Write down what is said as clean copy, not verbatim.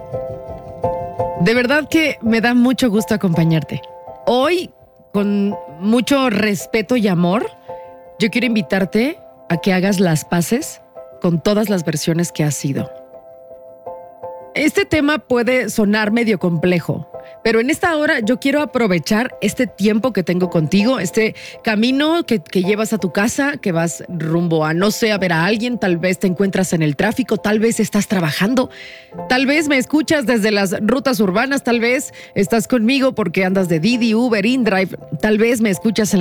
De verdad que me da mucho gusto acompañarte. Hoy, con mucho respeto y amor, yo quiero invitarte a que hagas las paces con todas las versiones que has sido. Este tema puede sonar medio complejo, pero en esta hora yo quiero aprovechar este tiempo que tengo contigo, este camino que llevas a tu casa, que vas rumbo a, no sé, a ver a alguien, tal vez te encuentras en el tráfico, tal vez estás trabajando, tal vez me escuchas desde las rutas urbanas, tal vez estás conmigo porque andas de Didi, Uber, InDrive, tal vez me escuchas en